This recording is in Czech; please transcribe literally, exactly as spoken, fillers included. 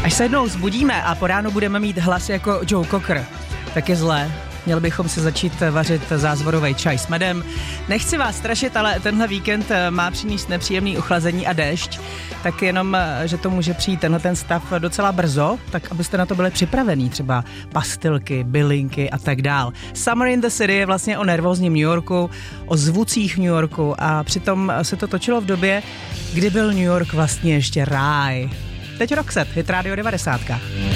Až se jednou zbudíme a po ránu budeme mít hlas jako Joe Cocker, tak je zlé. Měli bychom si začít vařit zázvorový čaj s medem. Nechci vás strašit, ale tenhle víkend má přinést nepříjemný ochlazení a déšť, tak jenom, že to může přijít tenhle ten stav docela brzo, tak abyste na to byli připravení, třeba pastilky, bylinky a tak dál. Summer in the City je vlastně o nervózním New Yorku, o zvucích v New Yorku a přitom se to točilo v době, kdy byl New York vlastně ještě ráj. Teď Roxette, hit Rádio devadesát.